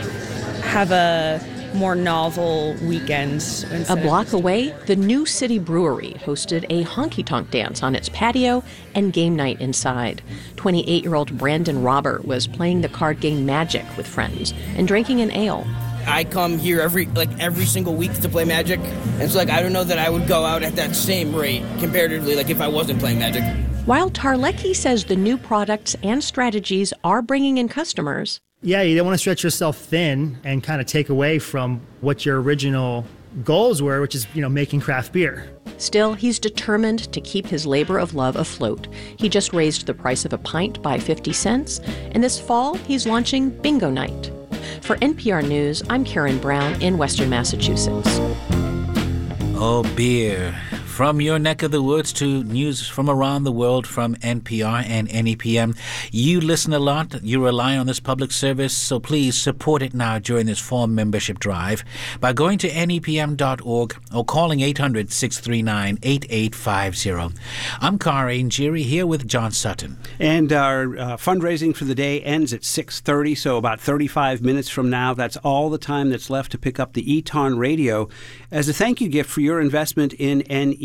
have a more novel weekend. A block away, the New City Brewery hosted a honky-tonk dance on its patio and game night inside. 28-year-old Brandon Robert was playing the card game Magic with friends and drinking an ale. I come here every single week to play Magic, and it's like I don't know that I would go out at that same rate comparatively, like if I wasn't playing Magic. While Tarlecki says the new products and strategies are bringing in customers. Yeah, you don't want to stretch yourself thin and kind of take away from what your original goals were, which is, making craft beer. Still, he's determined to keep his labor of love afloat. He just raised the price of a pint by 50 cents, and this fall he's launching Bingo Night. For NPR News, I'm Karen Brown in Western Massachusetts. Oh, beer. From your neck of the woods to news from around the world from NPR and NEPM. You listen a lot. You rely on this public service, so please support it now during this fall membership drive by going to nepm.org or calling 800-639-8850. I'm Kari Njiri here with John Sutton. And our fundraising for the day ends at 6:30, so about 35 minutes from now. That's all the time that's left to pick up the Eton Radio as a thank you gift for your investment in NEPM.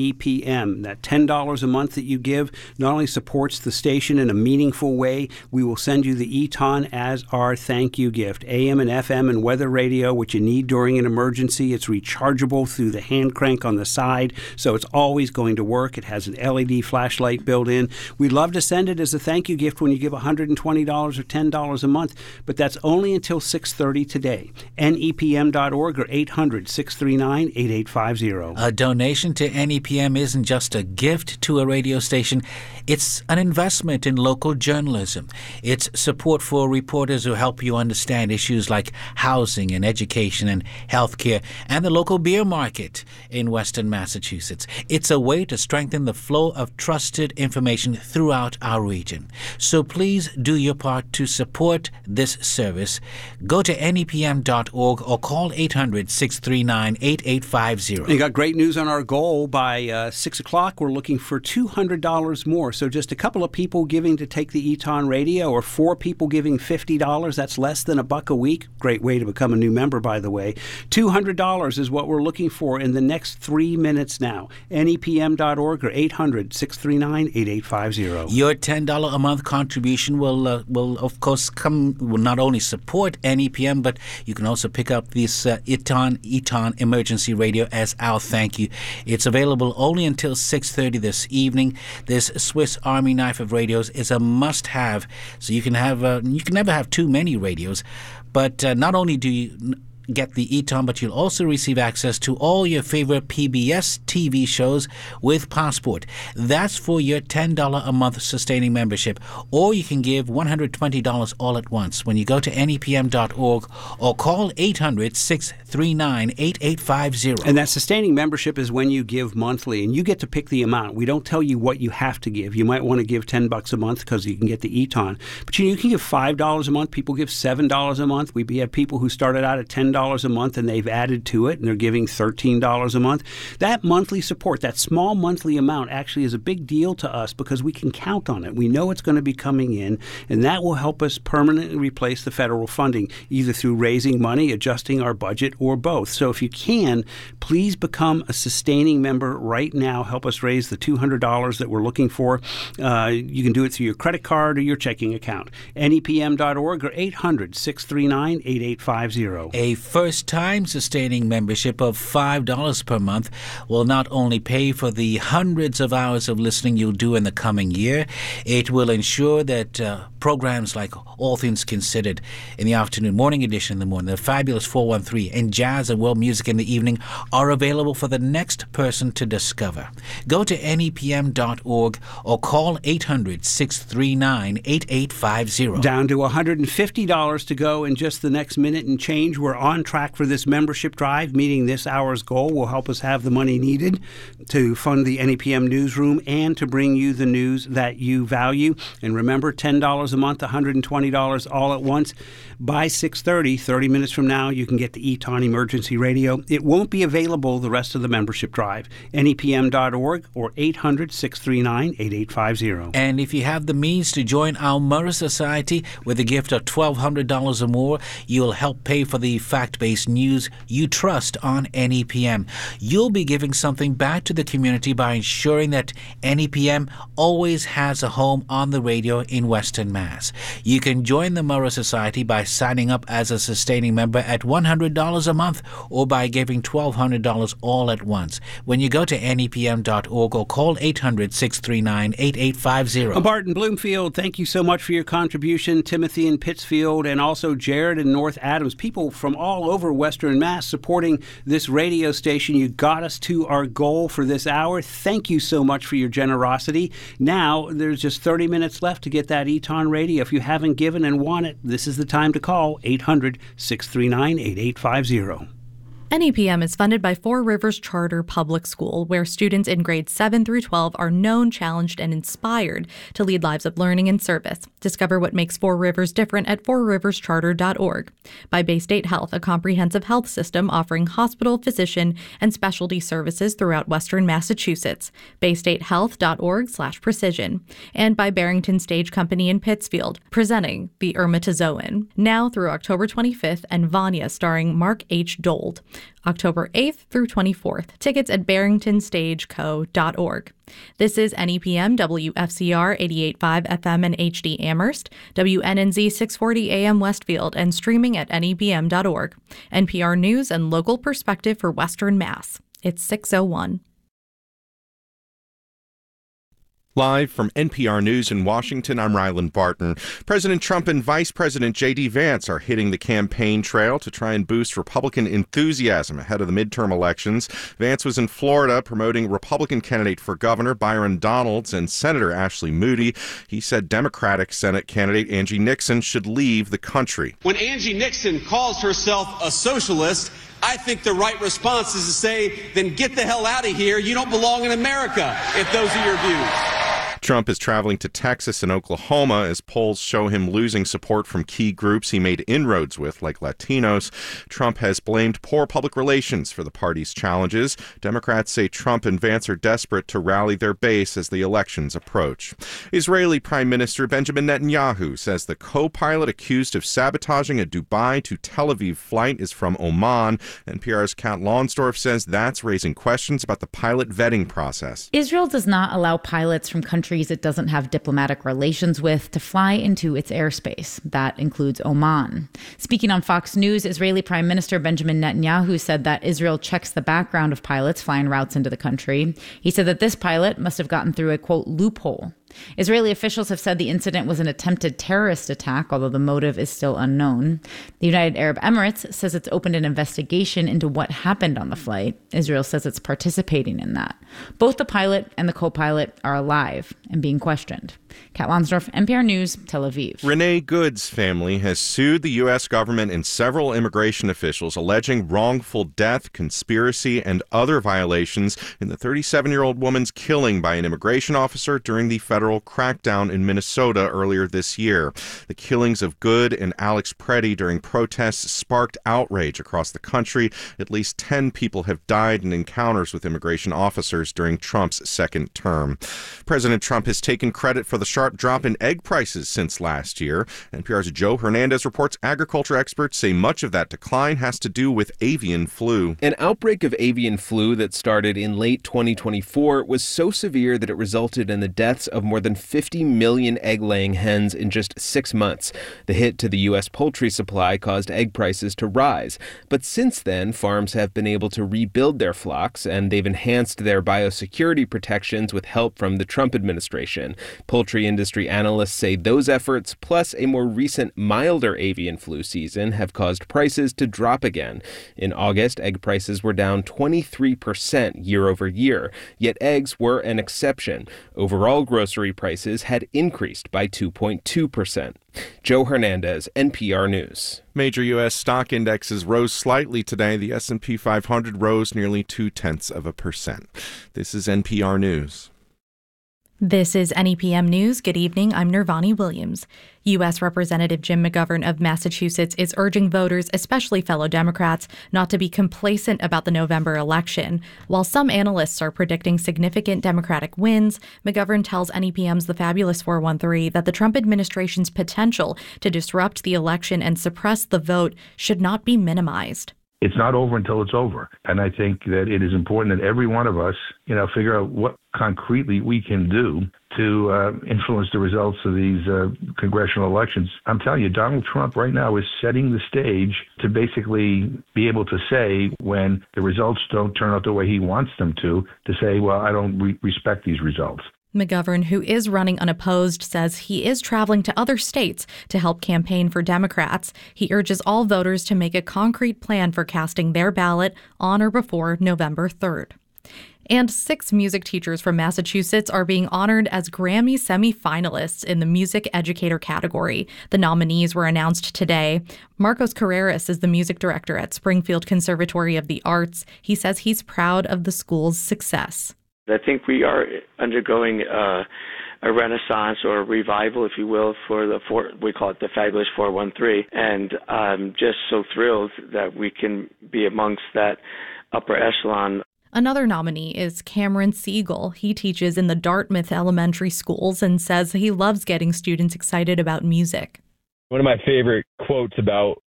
NEPM. That $10 a month that you give not only supports the station in a meaningful way, we will send you the Eton as our thank you gift. AM and FM and weather radio, which you need during an emergency. It's rechargeable through the hand crank on the side, so it's always going to work. It has an LED flashlight built in. We'd love to send it as a thank you gift when you give $120 or $10 a month, but that's only until 6:30 today. NEPM.org or 800-639-8850. A donation to NEPM isn't just a gift to a radio station. It's an investment in local journalism. It's support for reporters who help you understand issues like housing and education and healthcare and the local beer market in Western Massachusetts. It's a way to strengthen the flow of trusted information throughout our region. So please do your part to support this service. Go to NEPM.org or call 800-639-8850. You got great news on our goal. By 6 o'clock, we're looking for $200 more. So just a couple of people giving to take the Eton Radio, or 4 people giving $50. That's less than $1 a week. Great way to become a new member, by the way. $200 is what we're looking for in the next 3 minutes now. NEPM.org or 800-639-8850. Your $10 a month contribution will of course will not only support NEPM, but you can also pick up this Eton Emergency Radio as our thank you. It's available only until 6:30 this evening. This Swiss Army knife of radios is a must-have, so you can never have too many radios. But not only do you get the Eton, but you'll also receive access to all your favorite PBS TV shows with Passport. That's for your $10 a month sustaining membership, or you can give $120 all at once when you go to NEPM.org or call 800-639-8850. And that sustaining membership is when you give monthly, and you get to pick the amount. We don't tell you what you have to give. You might want to give $10 a month because you can get the Eton, but you can give $5 a month. People give $7 a month. We have people who started out at $10 a month and they've added to it and they're giving $13 a month. That monthly support, that small monthly amount, actually is a big deal to us because we can count on it. We know it's going to be coming in, and that will help us permanently replace the federal funding, either through raising money, adjusting our budget, or both. So if you can, please become a sustaining member right now. Help us raise the $200 that we're looking for. You can do it through your credit card or your checking account. NEPM.org or 800-639-8850. A first-time sustaining membership of $5 per month will not only pay for the hundreds of hours of listening you'll do in the coming year, it will ensure that programs like All Things Considered in the afternoon, Morning Edition in the morning, the Fabulous 413, and Jazz and World Music in the evening are available for the next person to discover. Go to NEPM.org or call 800-639-8850. Down to $150 to go in just the next minute and change. We're on track for this membership drive. Meeting this hour's goal will help us have the money needed to fund the NEPM newsroom and to bring you the news that you value. And remember, $10 a month, $120 all at once. By 6:30, 30 minutes from now, you can get the Eton Emergency Radio. It won't be available the rest of the membership drive. NEPM.org or 800-639-8850. And if you have the means to join our Murrah Society with a gift of $1,200 or more, you'll help pay for the fact-based news you trust on NEPM. You'll be giving something back to the community by ensuring that NEPM always has a home on the radio in Western Mass. You can join the Murrah Society by signing up as a sustaining member at $100 a month or by giving $1,200 all at once when you go to NEPM.org or call 800-639-8850. Bart in Bloomfield, thank you so much for your contribution. Timothy in Pittsfield, and also Jared in North Adams. People from all over Western Mass supporting this radio station. You got us to our goal for this hour. Thank you so much for your generosity. Now, there's just 30 minutes left to get that Eton Radio. If you haven't given and want it, this is the time to call 800-639-8850. NEPM is funded by Four Rivers Charter Public School, where students in grades 7 through 12 are known, challenged, and inspired to lead lives of learning and service. Discover what makes Four Rivers different at fourriverscharter.org. By Bay State Health, a comprehensive health system offering hospital, physician, and specialty services throughout Western Massachusetts. baystatehealth.org/precision. And by Barrington Stage Company in Pittsfield, presenting The Irmitazoan, now through October 25th, and Vanya starring Mark H. Dold. October 8th through 24th. Tickets at barringtonstageco.org. This is NEPM WFCR 88.5 FM and HD Amherst, WNNZ 640 AM Westfield, and streaming at nepm.org. NPR News and local perspective for Western Mass. It's 6:01. Live from NPR News in Washington, I'm Ryland Barton. President Trump and Vice President J.D. Vance are hitting the campaign trail to try and boost Republican enthusiasm ahead of the midterm elections. Vance was in Florida promoting Republican candidate for governor Byron Donalds and Senator Ashley Moody. He said Democratic Senate candidate Angie Nixon should leave the country. When Angie Nixon calls herself a socialist, I think the right response is to say, then get the hell out of here. You don't belong in America if those are your views. Trump is traveling to Texas and Oklahoma as polls show him losing support from key groups he made inroads with, like Latinos. Trump has blamed poor public relations for the party's challenges. Democrats say Trump and Vance are desperate to rally their base as the elections approach. Israeli Prime Minister Benjamin Netanyahu says the co-pilot accused of sabotaging a Dubai to Tel Aviv flight is from Oman. NPR's Kat Lonsdorf says that's raising questions about the pilot vetting process. Israel does not allow pilots from countries it doesn't have diplomatic relations with to fly into its airspace. That includes Oman. Speaking on Fox News, Israeli Prime Minister Benjamin Netanyahu said that Israel checks the background of pilots flying routes into the country. He said that this pilot must have gotten through a, quote, loophole. Israeli officials have said the incident was an attempted terrorist attack, although the motive is still unknown. The United Arab Emirates says it's opened an investigation into what happened on the flight. Israel says it's participating in that. Both the pilot and the co-pilot are alive and being questioned. Kat Lonsdorf, NPR News, Tel Aviv. Renee Good's family has sued the U.S. government and several immigration officials alleging wrongful death, conspiracy, and other violations in the 37-year-old woman's killing by an immigration officer during the federal crackdown in Minnesota earlier this year. The killings of Good and Alex Preddy during protests sparked outrage across the country. At least 10 people have died in encounters with immigration officers during Trump's second term. President Trump has taken credit for the sharp drop in egg prices since last year. NPR's Joe Hernandez reports agriculture experts say much of that decline has to do with avian flu. An outbreak of avian flu that started in late 2024 was so severe that it resulted in the deaths of more than 50 million egg-laying hens in just 6 months. The hit to the U.S. poultry supply caused egg prices to rise. But since then, farms have been able to rebuild their flocks, and they've enhanced their biosecurity protections with help from the Trump administration. Poultry industry analysts say those efforts, plus a more recent milder avian flu season, have caused prices to drop again. In August, egg prices were down 23% year over year, yet eggs were an exception. Overall grocery prices had increased by 2.2%. Joe Hernandez, NPR News. Major U.S. stock indexes rose slightly today. The S&P 500 rose nearly 0.2%. This is NPR News. This is NEPM News. Good evening. I'm Nirvani Williams. U.S. Representative Jim McGovern of Massachusetts is urging voters, especially fellow Democrats, not to be complacent about the November election. While some analysts are predicting significant Democratic wins, McGovern tells NEPM's The Fabulous 413 that the Trump administration's potential to disrupt the election and suppress the vote should not be minimized. It's not over until it's over. And I think that it is important that every one of us, figure out what concretely we can do to influence the results of these congressional elections. I'm telling you, Donald Trump right now is setting the stage to basically be able to say, when the results don't turn out the way he wants them to say, well, I don't respect these results. McGovern, who is running unopposed, says he is traveling to other states to help campaign for Democrats. He urges all voters to make a concrete plan for casting their ballot on or before November 3rd. And 6 music teachers from Massachusetts are being honored as Grammy semi-finalists in the music educator category. The nominees were announced today. Marcos Carreras is the music director at Springfield Conservatory of the Arts. He says he's proud of the school's success. I think we are undergoing a renaissance or a revival, if you will, for we call it the Fabulous 413. And I'm just so thrilled that we can be amongst that upper echelon. Another nominee is Cameron Siegel. He teaches in the Dartmouth Elementary Schools and says he loves getting students excited about music. One of my favorite quotes about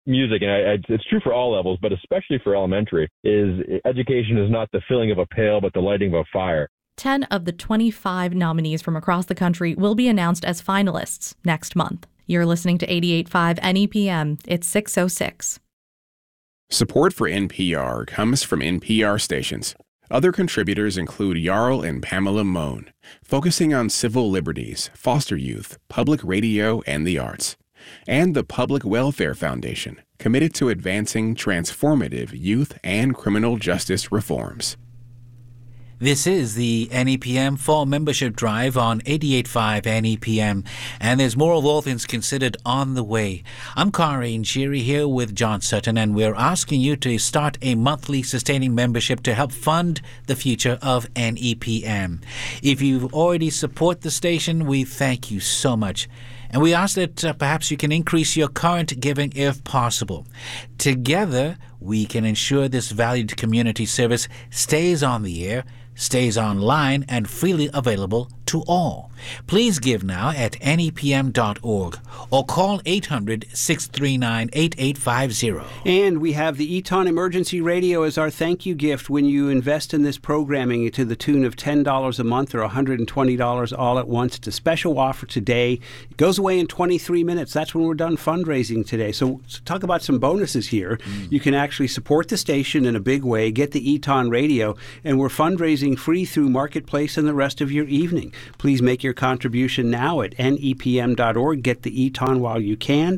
music, and it's true for all levels, but especially for elementary, is education is not the filling of a pail, but the lighting of a fire. 10 of the 25 nominees from across the country will be announced as finalists next month. You're listening to 88.5 NEPM. It's 6:06. Support for NPR comes from NPR stations. Other contributors include Jarl and Pamela Mohn, focusing on civil liberties, foster youth, public radio, and the arts. And the Public Welfare Foundation, committed to advancing transformative youth and criminal justice reforms. This is the NEPM Fall Membership Drive on 88.5 NEPM, and there's more of All Things Considered on the way. I'm Karine Sheary here with John Sutton, and we're asking you to start a monthly sustaining membership to help fund the future of NEPM. If you already support the station, we thank you so much. And we ask that perhaps you can increase your current giving if possible. Together, we can ensure this valued community service stays on the air, stays online, and freely available to all. Please give now at nepm.org or call 800-639-8850. And we have the Eton Emergency Radio as our thank you gift when you invest in this programming to the tune of $10 a month or $120 all at once. It's a special offer today. It goes away in 23 minutes. That's when we're done fundraising today. So talk about some bonuses here. You can actually support the station in a big way, get the Eton Radio, and we're fundraising free through Marketplace and the rest of your evening. Please make your contribution now at nepm.org. Get the Eton while you can.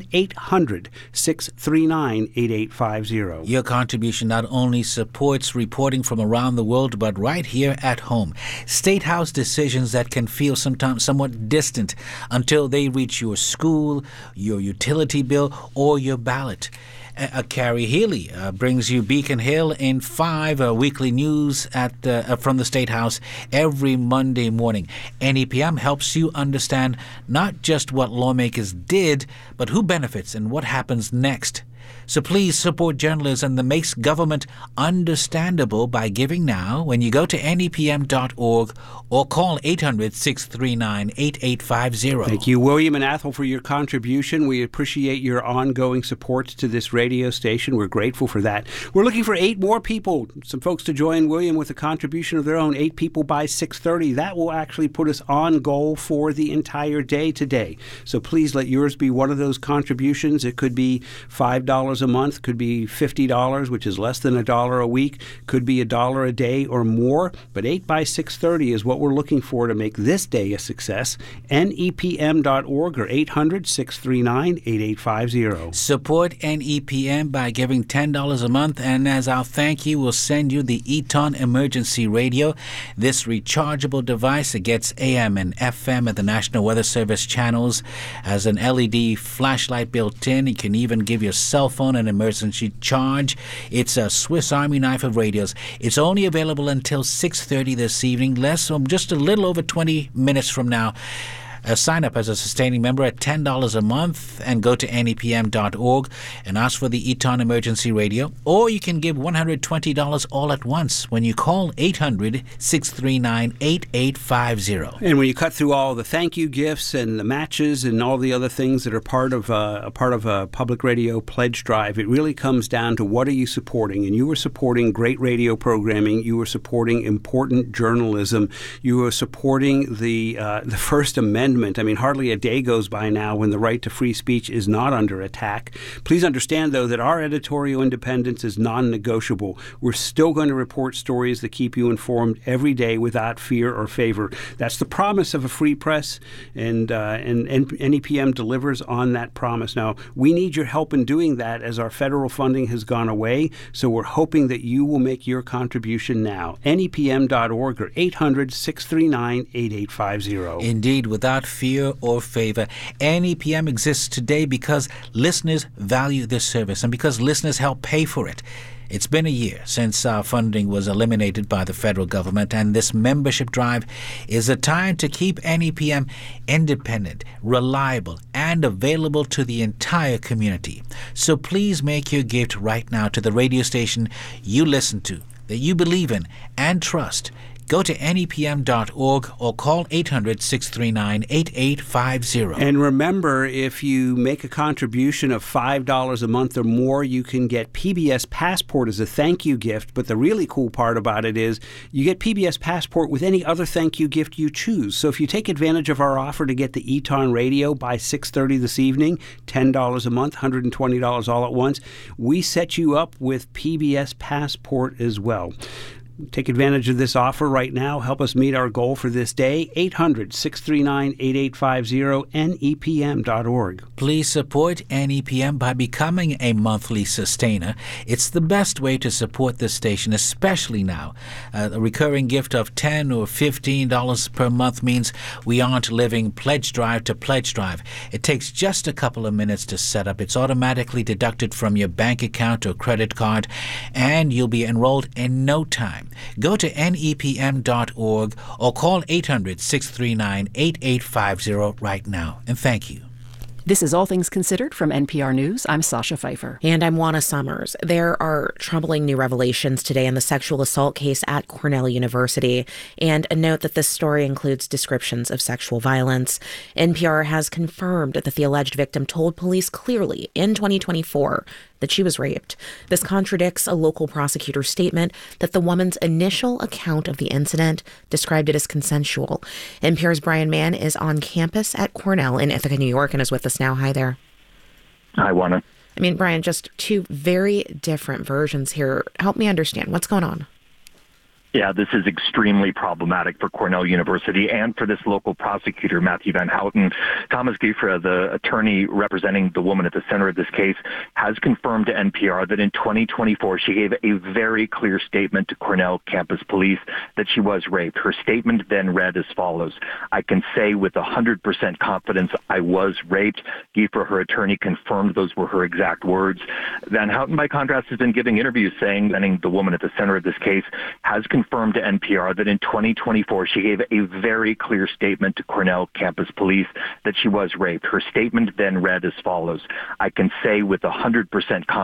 800-639-8850. Your contribution not only supports reporting from around the world, but right here at home. State House decisions that can feel sometimes somewhat distant until they reach your school, your utility bill, or your ballot. Carrie Healy brings you Beacon Hill in 5 weekly news from the State House every Monday morning. NEPM helps you understand not just what lawmakers did, but who benefits and what happens next. So please support journalism that makes government understandable by giving now when you go to nepm.org or call 800-639-8850. Thank you, William and Athol, for your contribution. We appreciate your ongoing support to this radio station. We're grateful for that. We're looking for 8 more people, some folks to join William with a contribution of their own, 8 people by 6:30. That will actually put us on goal for the entire day today. So please let yours be one of those contributions. It could be $5 a month, could be $50, which is less than $1 a week, could be $1 a day or more, but 8 by 6:30 is what we're looking for to make this day a success. NEPM.org or 800-639-8850. Support NEPM by giving $10 a month, and as our thank you, we'll send you the Eton Emergency Radio. This rechargeable device, it gets AM and FM at the National Weather Service channels, has an LED flashlight built in. You can even give your cell phone an emergency charge. It's a Swiss Army knife of radios. It's only available until 6:30 this evening, just a little over 20 minutes from now. Sign up as a sustaining member at $10 a month and go to nepm.org and ask for the Eton Emergency Radio. Or you can give $120 all at once when you call 800-639-8850. And when you cut through all the thank you gifts and the matches and all the other things that are part of a public radio pledge drive, it really comes down to what are you supporting? And you are supporting great radio programming. You are supporting important journalism. You are supporting the First Amendment. I mean, hardly a day goes by now when the right to free speech is not under attack. Please understand, though, that our editorial independence is non-negotiable. We're still going to report stories that keep you informed every day without fear or favor. That's the promise of a free press, and NEPM delivers on that promise. Now, we need your help in doing that as our federal funding has gone away, so we're hoping that you will make your contribution now. NEPM.org or 800-639-8850. Indeed, without fear or favor. NEPM exists today because listeners value this service and because listeners help pay for it. It's been a year since our funding was eliminated by the federal government, and this membership drive is a time to keep NEPM independent, reliable, and available to the entire community. So please make your gift right now to the radio station you listen to, that you believe in and trust. Go to nepm.org or call 800-639-8850. And remember, if you make a contribution of $5 a month or more, you can get PBS Passport as a thank you gift. But the really cool part about it is you get PBS Passport with any other thank you gift you choose. So if you take advantage of our offer to get the Eton Radio by 6:30 this evening, $10 a month, $120 all at once, we set you up with PBS Passport as well. Take advantage of this offer right now. Help us meet our goal for this day. 800-639-8850, nepm.org. Please support NEPM by becoming a monthly sustainer. It's the best way to support this station, especially now. A recurring gift of $10 or $15 per month means we aren't living pledge drive to pledge drive. It takes just a couple of minutes to set up. It's automatically deducted from your bank account or credit card, and you'll be enrolled in no time. Go to nepm.org or call 800-639-8850 right now. And thank you. This is All Things Considered from NPR News. I'm Sasha Pfeiffer. And I'm Juana Summers. There are troubling new revelations today in the sexual assault case at Cornell University. And a note that this story includes descriptions of sexual violence. NPR has confirmed that the alleged victim told police clearly in 2024 that she was raped. This contradicts a local prosecutor's statement that the woman's initial account of the incident described it as consensual. NPR's Brian Mann is on campus at Cornell in Ithaca, New York, and is with us now. Hi there. Hi, Juana. I mean, Brian, just two very different versions here. Help me understand. What's going on? Yeah, this is extremely problematic for Cornell University and for this local prosecutor, Matthew Van Houten. Thomas Gieffre, the attorney representing the woman at the center of this case, has confirmed to NPR that in 2024 she gave a very clear statement to Cornell campus police that she was raped. Her statement then read as follows: "I can say with 100% confidence I was raped." Gieffre, her attorney, confirmed those were her exact words. Van Houten, by contrast, has been giving interviews saying the woman at the center of this case has confirmed to NPR that in 2024 she gave a very clear statement to Cornell campus police that she was raped. Her statement then read as follows: "I can say with 100% confidence